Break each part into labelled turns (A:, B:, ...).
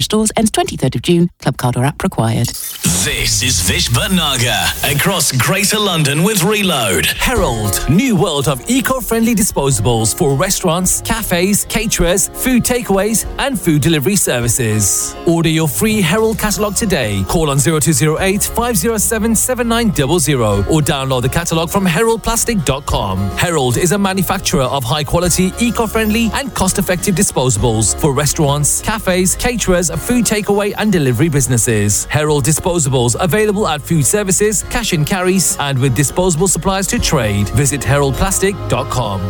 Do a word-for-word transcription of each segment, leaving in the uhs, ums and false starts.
A: stores. Ends twenty-third of June. Club card or app required.
B: This is Vish Bhatnagar across Greater London with Reload.
C: Herald, new world of eco-friendly disposables for restaurants, cafes, caterers, food takeaways and food delivery services. Order your free Herald catalogue today. Call on zero two zero eight, five zero seven, seven nine zero zero or download the catalogue from herald plastic dot com. Herald is a manufacturer of high-quality, eco-friendly and cost-effective disposables for restaurants, cafes, caterers, food takeaway and delivery businesses. Herald disposables available at food services, cash and carries and with disposable supplies to trade. Visit herald plastic dot com.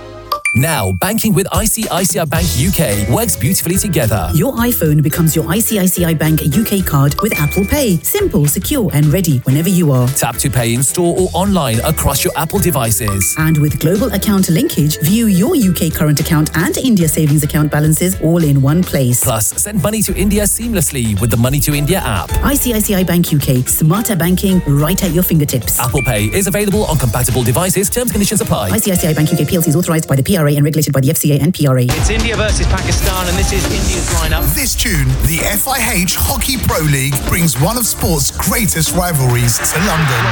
C: Now, banking with I C I C I Bank U K works beautifully together.
D: Your iPhone becomes your I C I C I Bank U K card with Apple Pay. Simple, secure and ready whenever you are.
C: Tap to pay in store or online across your Apple devices.
D: And with global account linkage, view your U K current account and India savings account balances all in one place.
C: Plus, send money to India seamlessly with the Money to India app.
D: I C I C I Bank U K. Smarter banking right at your fingertips.
C: Apple Pay is available on compatible devices. Terms and conditions apply.
D: I C I C I Bank U K P L C is authorised by the P R A and regulated by the F C A and P R A.
E: It's India versus Pakistan and this is India's lineup.
F: This June, the F I H Hockey Pro League brings one of sport's greatest rivalries to London.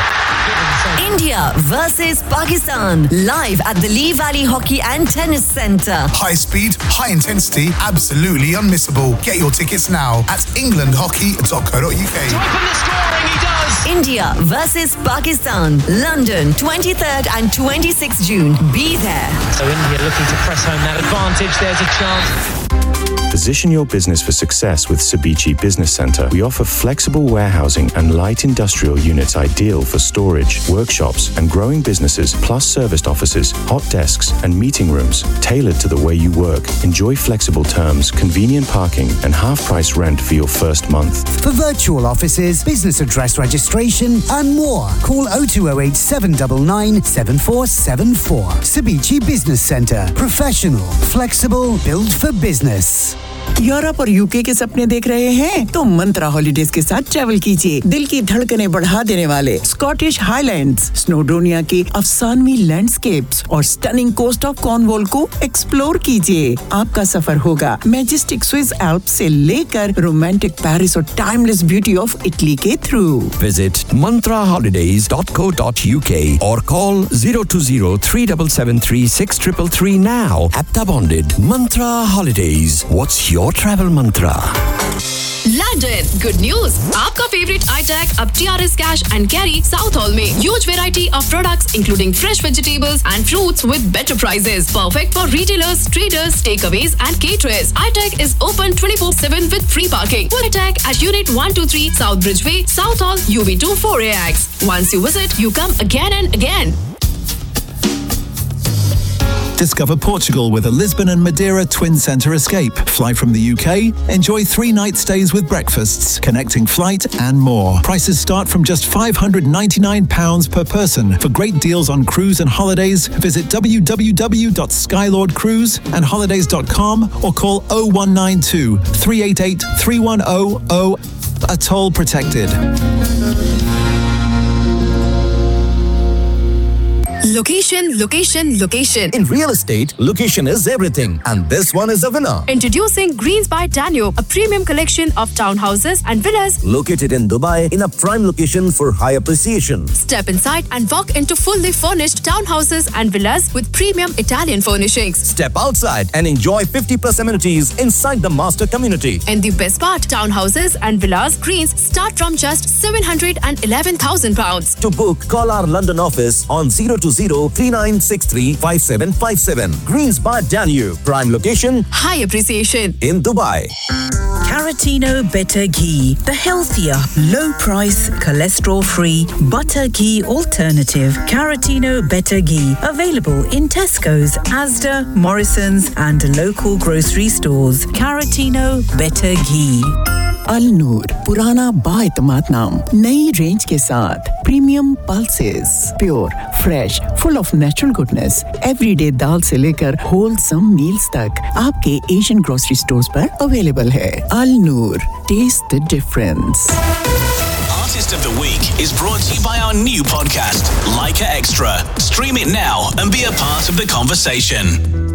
G: India versus Pakistan, live at the Lee Valley Hockey and Tennis Centre.
F: High speed, high intensity, absolutely unmissable. Get your tickets now at england hockey dot co dot uk.
E: To open the scoring, he does!
G: India versus Pakistan, London, twenty-third and twenty-sixth June. Be there.
E: So India looking to press home that advantage. There's a chance.
H: Position your business for success with Cebici Business Centre. We offer flexible warehousing and light industrial units ideal for storage, workshops and growing businesses, plus serviced offices, hot desks and meeting rooms tailored to the way you work. Enjoy flexible terms, convenient parking and half-price rent for your first month.
I: For virtual offices, business address registration and more, call oh two oh eight, seven nine nine, seven four seven four. Cebici Business Centre. Professional, flexible, built for business.
J: Europe और UK के सपने देख रहे हैं तो मंत्रा holidays के साथ travel कीजिए। दिल की धड़कनें बढ़ा देने वाले स्कॉटिश हाईलैंड्स, स्नोडोनिया के अफसानवी लैंडस्केप्स और स्टनिंग कोस्ट ऑफ कॉर्नवॉल को एक्सप्लोर कीजिए। आपका सफर होगा मैजेस्टिक स्विस एल्प्स से लेकर रोमांटिक पेरिस और टाइमलेस ब्यूटी ऑफ इटली के through.
K: Visit mantra holidays dot co dot uk or call zero two zero, three seven seven three, six three three now. Apta bonded. Mantra Holidays. What's your travel mantra?
L: London, good news! आपका favorite iTech अब T R S Cash and Carry South Hall में huge variety of products including fresh vegetables and fruits with better prices. Perfect for retailers, traders, takeaways and caterers. iTech is open twenty-four seven with free parking. Full iTech at Unit one two three South Bridgeway, South Hall, U B two four A X. Once you visit, you come again and again.
M: Discover Portugal with a Lisbon and Madeira Twin Centre escape. Fly from the U K, enjoy three night stays with breakfasts, connecting flight and more. Prices start from just five hundred ninety-nine pounds per person. For great deals on cruise and holidays, visit w w w dot skylord cruise and holidays dot com or call oh one nine two, three eight eight, three one oh oh. Atoll protected.
L: Location, location, location.
N: In real estate, location is everything. And this one is a winner.
L: Introducing Greens by Danube, a premium collection of townhouses and villas
N: located in Dubai in a prime location for high appreciation.
L: Step inside and walk into fully furnished townhouses and villas with premium Italian furnishings.
N: Step outside and enjoy fifty plus amenities inside the master community.
L: And the best part, townhouses and villas Greens start from just seven hundred eleven thousand pounds.
N: To book, call our London office on zero two zero, three nine six three, five seven five seven. Greens by Danube. Prime location.
L: High appreciation.
N: In Dubai.
D: Caratino Better Ghee. The healthier, low price, cholesterol free butter ghee alternative. Caratino Better Ghee. Available in Tesco's, Asda, Morrison's and local grocery stores. Caratino Better Ghee.
J: अल नूर पुराना बाएतमाद नाम नई range के साथ premium pulses pure fresh full of natural goodness everyday दाल से लेकर wholesome meals तक आपके Asian grocery stores पर अवेलेबल है अल नूर test the difference
B: Artist of the Week is brought to you by our new podcast Leica Extra. Stream it now and be a part of the conversation.